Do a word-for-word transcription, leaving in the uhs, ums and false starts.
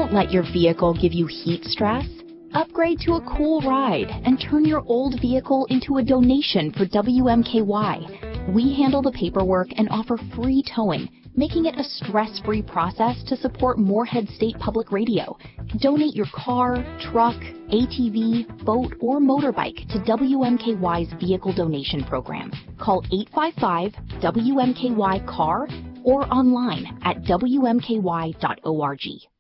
Don't let your vehicle give you heat stress. Upgrade to a cool ride and turn your old vehicle into a donation for W M K Y. We handle the paperwork and offer free towing, making it a stress-free process to support Moorhead State Public Radio. Donate your car, truck, A T V, boat, or motorbike to W M K Y's Vehicle Donation Program. Call eight five five W M K Y C A R or online at W M K Y dot org.